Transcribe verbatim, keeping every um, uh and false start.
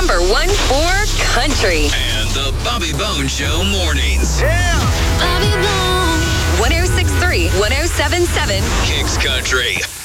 number one for country. And the Bobby Bone Show mornings. Yeah. Bobby Bone. one oh six point three, one oh seven point seven. Kicks Country.